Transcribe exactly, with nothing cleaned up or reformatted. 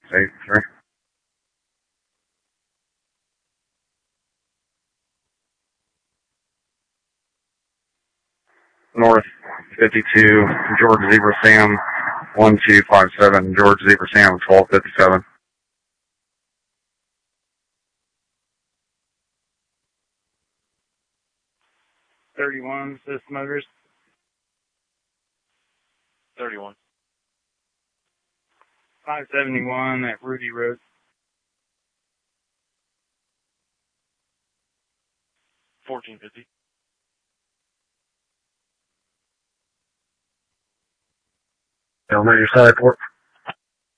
eight three. North fifty-two, George Zebra Sam, one two five seven, George Zebra Sam, twelve fifty-seven. thirty-one, Sis Motors. thirty-one. five seventy-one at Rudy Road. fourteen fifty. Tell me your side port.